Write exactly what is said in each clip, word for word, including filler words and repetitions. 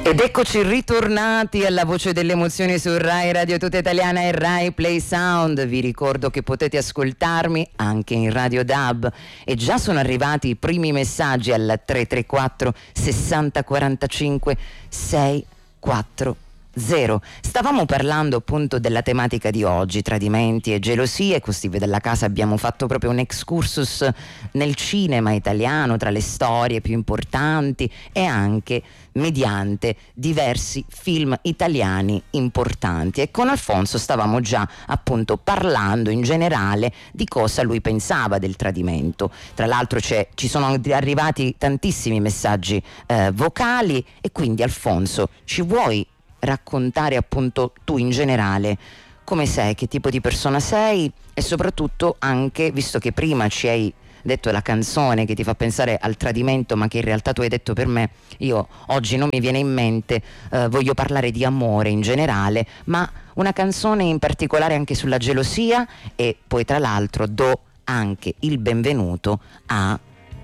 Ed eccoci ritornati alla Voce delle Emozioni su Rai Radio Tutta Italiana e Rai Play Sound. Vi ricordo che potete ascoltarmi anche in Radio D A B e già sono arrivati i primi messaggi al tre tre quattro sessanta quarantacinque seicentoquaranta. Stavamo parlando appunto della tematica di oggi, tradimenti e gelosie. Con Steve Della Casa abbiamo fatto proprio un excursus nel cinema italiano, tra le storie più importanti e anche mediante diversi film italiani importanti, e con Alfonso stavamo già appunto parlando in generale di cosa lui pensava del tradimento. Tra l'altro c'è, ci sono arrivati tantissimi messaggi eh, vocali, e quindi Alfonso, ci vuoi raccontare appunto tu in generale come sei, che tipo di persona sei, e soprattutto anche, visto che prima ci hai detto la canzone che ti fa pensare al tradimento, ma che in realtà tu hai detto per me, io oggi non mi viene in mente, eh, voglio parlare di amore in generale, ma una canzone in particolare anche sulla gelosia. E poi tra l'altro do anche il benvenuto a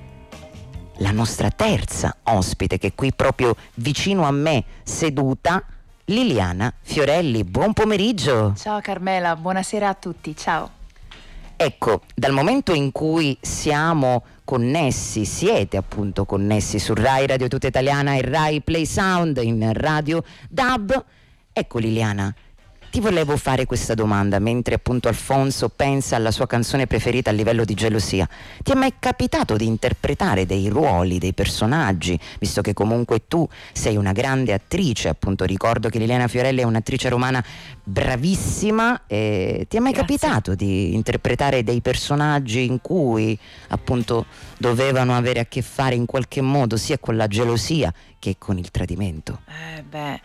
la nostra terza ospite, che è qui proprio vicino a me seduta, Liliana Fiorelli. Buon pomeriggio. Ciao Carmela, buonasera a tutti, ciao. Ecco, dal momento in cui siamo connessi, siete appunto connessi su Rai Radio Tutta Italiana e Rai Play Sound in Radio D A B, ecco Liliana, ti volevo fare questa domanda mentre appunto Alfonso pensa alla sua canzone preferita a livello di gelosia. Ti è mai capitato di interpretare dei ruoli, dei personaggi, visto che comunque tu sei una grande attrice, appunto ricordo che Liliana Fiorelli è un'attrice romana bravissima, e ti è mai Grazie. capitato di interpretare dei personaggi in cui appunto dovevano avere a che fare in qualche modo sia con la gelosia che con il tradimento? Eh beh,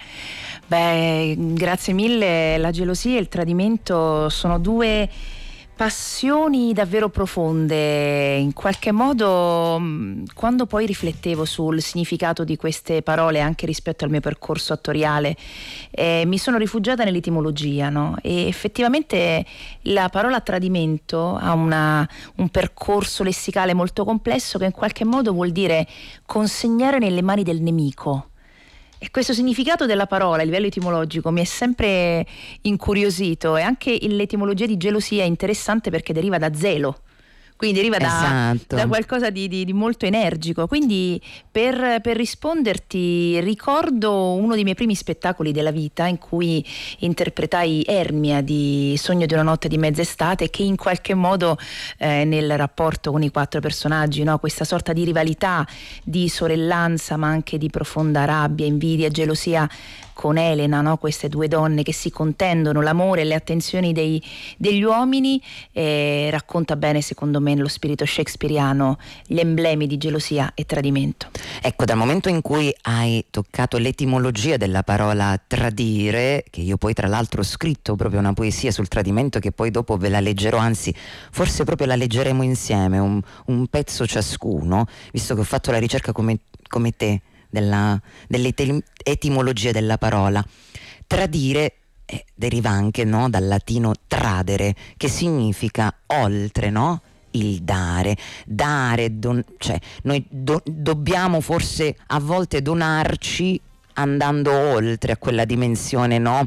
beh, grazie mille. La gelosia e il tradimento sono due passioni davvero profonde. In qualche modo, quando poi riflettevo sul significato di queste parole anche rispetto al mio percorso attoriale, eh, mi sono rifugiata nell'etimologia, no? E effettivamente la parola tradimento ha una, un percorso lessicale molto complesso, che in qualche modo vuol dire consegnare nelle mani del nemico. E questo significato della parola a livello etimologico mi è sempre incuriosito, e anche l'etimologia di gelosia è interessante perché deriva da zelo, quindi deriva da, esatto. da qualcosa di, di, di molto energico. Quindi per, per risponderti, ricordo uno dei miei primi spettacoli della vita in cui interpretai Ermia di Sogno di una notte di mezz'estate, che in qualche modo eh, nel rapporto con i quattro personaggi, no? Questa sorta di rivalità, di sorellanza, ma anche di profonda rabbia, invidia e gelosia con Elena, no? Queste due donne che si contendono l'amore e le attenzioni dei, degli uomini, eh, racconta bene secondo me nello spirito shakespeariano gli emblemi di gelosia e tradimento. Ecco, dal momento in cui hai toccato l'etimologia della parola tradire, che io poi tra l'altro ho scritto proprio una poesia sul tradimento che poi dopo ve la leggerò, anzi forse proprio la leggeremo insieme, un, un pezzo ciascuno, visto che ho fatto la ricerca come, come te della, dell'etimologia della parola. Tradire eh, deriva anche, no, dal latino tradere, che significa oltre, no? Il dare, dare, don, cioè noi do, dobbiamo forse a volte donarci andando oltre a quella dimensione, no,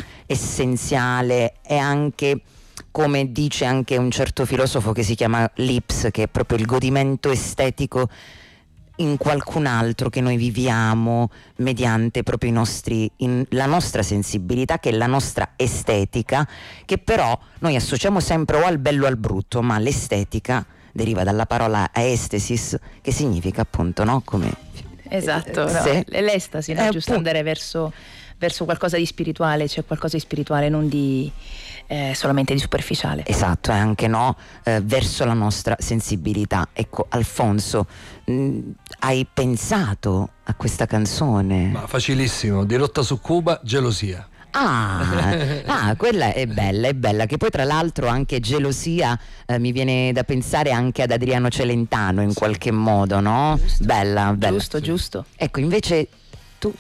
essenziale, e anche, come dice anche un certo filosofo che si chiama Lips, che è proprio il godimento estetico in qualcun altro che noi viviamo mediante proprio i nostri, in, la nostra sensibilità, che è la nostra estetica, che però noi associamo sempre o al bello o al brutto, ma l'estetica deriva dalla parola aestesis, che significa appunto, no, come esatto, eh, no, se, l'estasi, no? eh, Giusto, appunto, andare verso, verso qualcosa di spirituale, cioè qualcosa di spirituale, non di eh, solamente di superficiale. Esatto, e anche, no, eh, verso la nostra sensibilità. Ecco, Alfonso, mh, hai pensato a questa canzone? Ma facilissimo, dirotta su Cuba, gelosia. Ah, ah, quella è bella, è bella, che poi tra l'altro anche gelosia eh, mi viene da pensare anche ad Adriano Celentano in qualche modo, no? Giusto. Bella, bella. Giusto, giusto. Ecco, invece tu,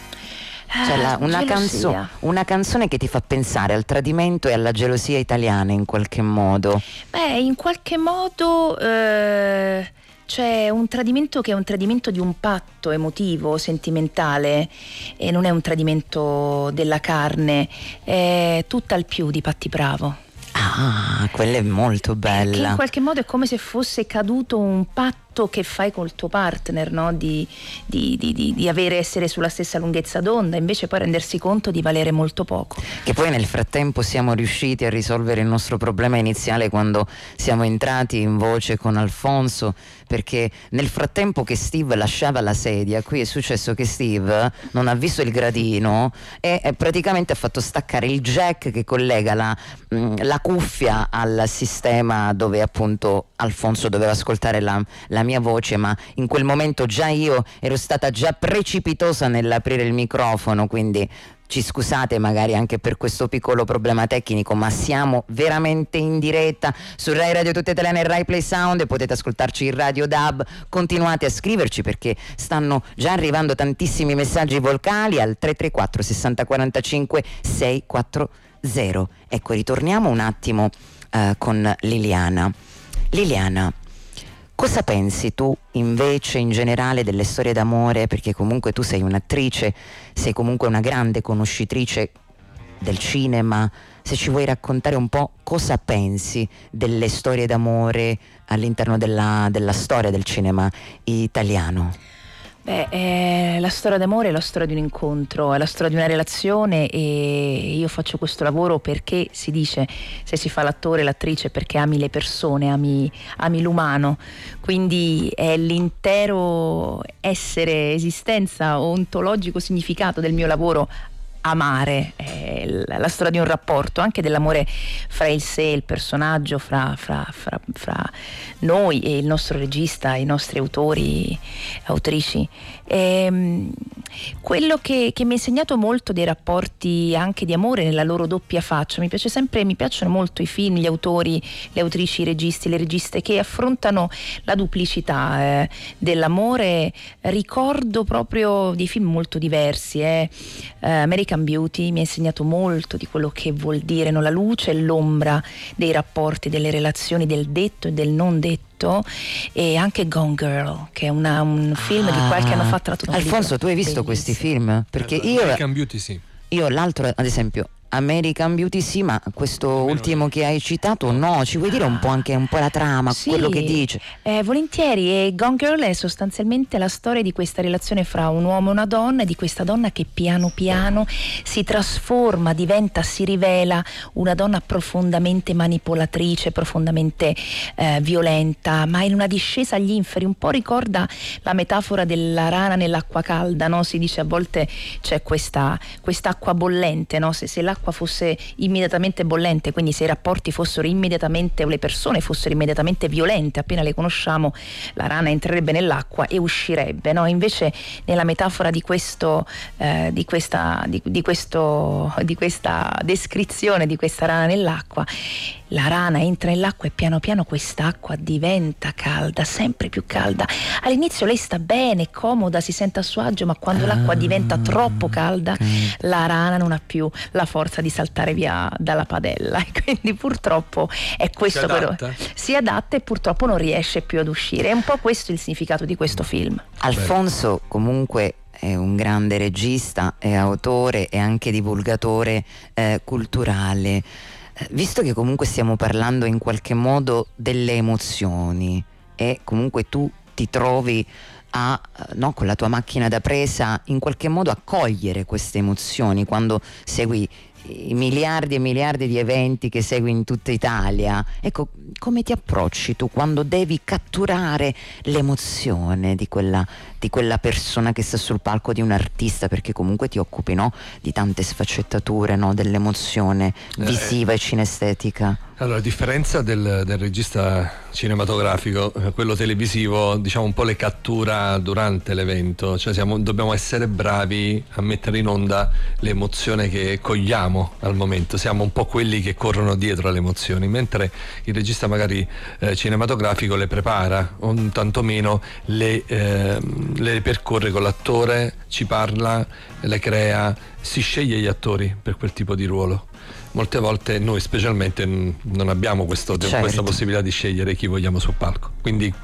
c'è la- una, canzo- una canzone che ti fa pensare al tradimento e alla gelosia italiana in qualche modo. Beh, in qualche modo eh, C'è un tradimento che è un tradimento di un patto emotivo, sentimentale, e non è un tradimento della carne, è tutt'al più di Patti Bravo. Ah, quella è molto bella. Che in qualche modo è come se fosse caduto un patto che fai col tuo partner, no? Di, di, di, di, di avere, essere sulla stessa lunghezza d'onda, invece poi rendersi conto di valere molto poco. Che poi nel frattempo siamo riusciti a risolvere il nostro problema iniziale quando siamo entrati in voce con Alfonso, perché nel frattempo che Steve lasciava la sedia, qui è successo che Steve non ha visto il gradino e, e praticamente ha fatto staccare il jack che collega la, mh, la cuffia al sistema dove appunto Alfonso doveva ascoltare la, la mia voce, ma in quel momento già io ero stata già precipitosa nell'aprire il microfono, quindi ci scusate magari anche per questo piccolo problema tecnico, ma siamo veramente in diretta su Rai Radio Tutta Italiana e Rai Play Sound e potete ascoltarci in Radio D A B. Continuate a scriverci perché stanno già arrivando tantissimi messaggi vocali al tre tre quattro sessanta quarantacinque seicentoquaranta. Ecco, ritorniamo un attimo uh, con Liliana. Liliana, cosa pensi tu invece in generale delle storie d'amore? Perché comunque tu sei un'attrice, sei comunque una grande conoscitrice del cinema. Se ci vuoi raccontare un po' cosa pensi delle storie d'amore all'interno della, della storia del cinema italiano. Beh, eh, la storia d'amore è la storia di un incontro, è la storia di una relazione, e io faccio questo lavoro perché si dice, se si fa l'attore, l'attrice, perché ami le persone, ami, ami l'umano, quindi è l'intero essere, esistenza, ontologico significato del mio lavoro. Amare, è la storia di un rapporto, anche dell'amore fra il sé e il personaggio, fra, fra, fra, fra noi e il nostro regista, i nostri autori, autrici. E, quello che, che mi ha insegnato molto dei rapporti anche di amore nella loro doppia faccia, mi piace sempre, mi piacciono molto i film, gli autori, le autrici, i registi, le registe che affrontano la duplicità eh, dell'amore. Ricordo proprio dei film molto diversi, eh. Uh, American Beauty mi ha insegnato molto di quello che vuol dire, no? La luce e l'ombra dei rapporti, delle relazioni, del detto e del non detto, e anche Gone Girl, che è una, un film ah, di qualche anno fa tratto da un Alfonso, libro. tu hai visto Bellissimo. questi film? Perché io American Beauty sì. Io l'altro, ad esempio American Beauty sì, ma questo ultimo che hai citato no, ci vuoi dire un po' anche un po' la trama, sì, quello che dice? Eh, volentieri. E Gone Girl è sostanzialmente la storia di questa relazione fra un uomo e una donna, e di questa donna che piano piano si trasforma, diventa, si rivela una donna profondamente manipolatrice, profondamente eh, violenta, ma in una discesa agli inferi. Un po' ricorda la metafora della rana nell'acqua calda, no? Si dice a volte c'è questa quest'acqua bollente, no? Se, se l'acqua fosse immediatamente bollente, quindi se i rapporti fossero immediatamente, o le persone fossero immediatamente violente appena le conosciamo, la rana entrerebbe nell'acqua e uscirebbe, no? Invece nella metafora di questo eh, di questa di, di questo di questa descrizione di questa rana nell'acqua, la rana entra nell'acqua e piano piano quest'acqua diventa calda, sempre più calda. All'inizio lei sta bene, comoda, si sente a suo agio, ma quando ah, l'acqua diventa troppo calda, okay, la rana non ha più la forza di saltare via dalla padella, e quindi purtroppo è questo, si adatta. Però si adatta e purtroppo non riesce più ad uscire. È un po' questo il significato di questo film. Alfonso comunque è un grande regista, è autore e anche divulgatore eh, culturale. Visto che comunque stiamo parlando in qualche modo delle emozioni e comunque tu ti trovi a, no, con la tua macchina da presa in qualche modo a cogliere queste emozioni quando segui i miliardi e miliardi di eventi che segui in tutta Italia, ecco, come ti approcci tu quando devi catturare l'emozione di quella, di quella persona che sta sul palco, di un artista, perché comunque ti occupi, no, di tante sfaccettature, no, dell'emozione visiva eh, e cinestetica. Allora, a differenza del, del regista cinematografico, quello televisivo diciamo un po' le cattura durante l'evento, cioè siamo, dobbiamo essere bravi a mettere in onda l'emozione che cogliamo al momento, siamo un po' quelli che corrono dietro alle emozioni, mentre il regista magari eh, cinematografico le prepara o tantomeno le, eh, le percorre con l'attore, ci parla, le crea, si sceglie gli attori per quel tipo di ruolo. Molte volte noi specialmente non abbiamo questo, certo, questa possibilità di scegliere chi vogliamo sul palco, quindi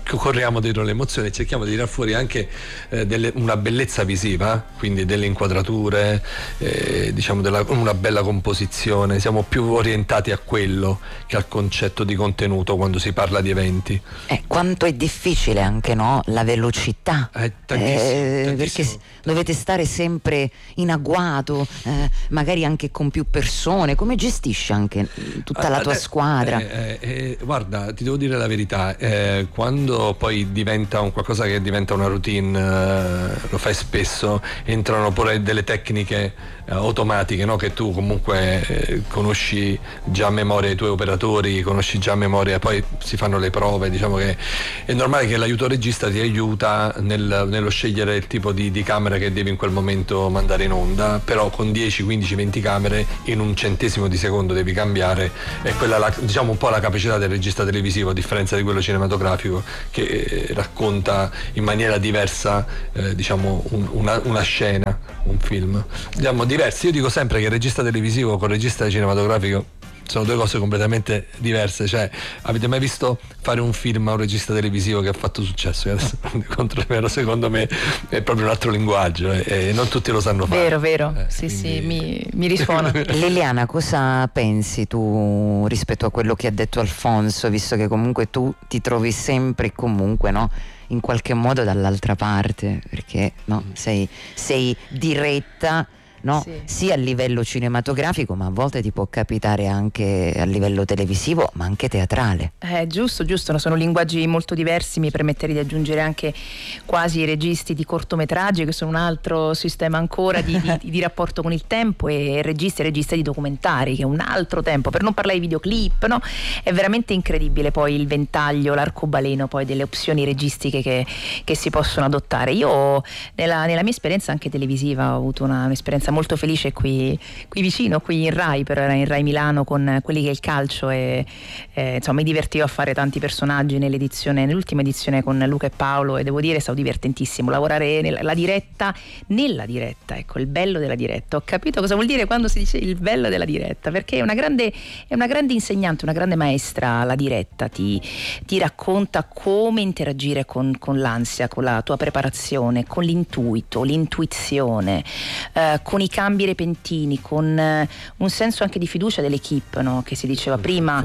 corriamo dietro le emozioni e cerchiamo di tirar fuori anche eh, delle, una bellezza visiva, quindi delle inquadrature, eh, diciamo della, una bella composizione. Siamo più orientati a quello che al concetto di contenuto quando si parla di eventi. Eh, quanto è difficile anche, no? La velocità, eh, tantissimo, eh, tantissimo. Perché dovete stare sempre in agguato, eh, magari anche con più persone. Come gestisci anche tutta la tua eh, squadra? Eh, eh, eh, guarda, ti devo dire la verità, eh, quando poi diventa un qualcosa che diventa una routine, eh, lo fai spesso, entrano pure delle tecniche eh, automatiche, no? Che tu comunque eh, conosci già a memoria i tuoi operatori, conosci già a memoria, poi si fanno le prove, diciamo che è normale che l'aiuto regista ti aiuta nel, nello scegliere il tipo di, di camera che devi in quel momento mandare in onda, però con dieci, quindici, venti camere in un centesimo di secondo devi cambiare. È quella la, diciamo un po' la capacità del regista televisivo, a differenza di quello cinematografico, che eh, racconta in maniera diversa eh, diciamo un, una, una scena, un film, diciamo diversi. Io dico sempre che il regista televisivo con il regista cinematografico sono due cose completamente diverse. Cioè, avete mai visto fare un film a un regista televisivo che ha fatto successo? Che adesso contro, secondo me è proprio un altro linguaggio e, e non tutti lo sanno fare. Vero, vero, eh, sì, quindi... sì, mi, mi risuona. Liliana, cosa pensi tu rispetto a quello che ha detto Alfonso, visto che comunque tu ti trovi sempre e comunque, no, in qualche modo dall'altra parte, perché no, sei, sei diretta, no? Sì. Sia a livello cinematografico, ma a volte ti può capitare anche a livello televisivo, ma anche teatrale. Eh, giusto, giusto, sono linguaggi molto diversi. Mi permetterei di aggiungere anche quasi i registi di cortometraggi, che sono un altro sistema ancora di, di, di rapporto con il tempo, e registi e registi di documentari, che è un altro tempo, per non parlare di videoclip, no? È veramente incredibile poi il ventaglio, l'arcobaleno poi delle opzioni registiche che, che si possono adottare. Io nella, nella mia esperienza anche televisiva ho avuto una, un'esperienza molto felice qui, qui vicino, qui in Rai, però era in Rai Milano con quelli che è il calcio, e eh, insomma mi divertivo a fare tanti personaggi nell'edizione, nell'ultima edizione con Luca e Paolo, e devo dire è stato divertentissimo lavorare nella la diretta, nella diretta, ecco il bello della diretta. Ho capito cosa vuol dire quando si dice il bello della diretta, perché è una grande, è una grande insegnante, una grande maestra. La diretta ti, ti racconta come interagire con, con l'ansia, con la tua preparazione, con l'intuito, l'intuizione, eh, con i cambi repentini, con uh, un senso anche di fiducia dell'equipe, no? Che si diceva prima,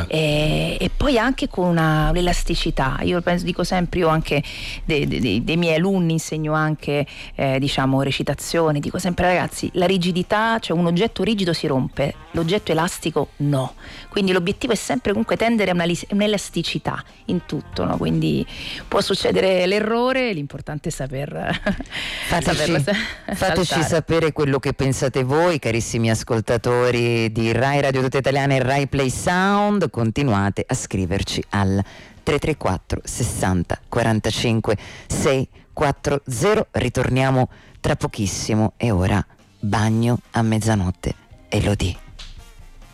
e, e poi anche con una, un'elasticità. Io penso, dico sempre, io anche dei, dei, dei miei alunni insegno anche eh, diciamo recitazione, dico sempre ragazzi, la rigidità, cioè un oggetto rigido si rompe, l'oggetto elastico no, quindi l'obiettivo è sempre comunque tendere a una, un'elasticità in tutto, no? Quindi può succedere l'errore, l'importante è saper fateci, fateci sapere quello che pensate voi, carissimi ascoltatori di Rai Radio Tutta Italiana e Rai Play Sound. Continuate a scriverci al tre tre quattro sessanta quarantacinque seicentoquaranta. Ritorniamo tra pochissimo, e ora Bagno a mezzanotte, Elodie.